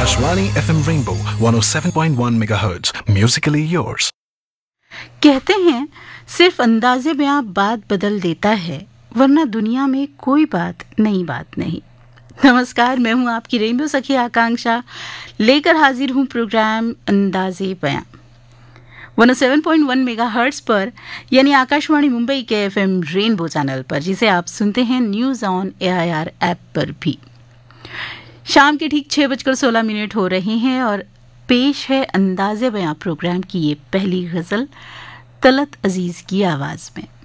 Akashvani FM Rainbow 107.1 MHz. Musically yours. कहते हैं सिर्फ अंदाजे में आप बात बदल देता है, वरना दुनिया में कोई बात नई बात नहीं। नमस्कार, मैं हूं आपकी रेनबो सखी आकांक्षा, लेकर हाजिर हूं प्रोग्राम अंदाजे बयां 107.1 मेगाहर्ट्ज पर, यानी आकाशवाणी मुंबई के एफएम रेनबो चैनल पर, जिसे आप सुनते हैं न्यूज ऑन एआईआर ऐप पर भी। शाम के ठीक 6:16 हो रहे हैं और पेश है अंदाजे बयां प्रोग्राम की ये पहली गजल तलत अजीज की आवाज में।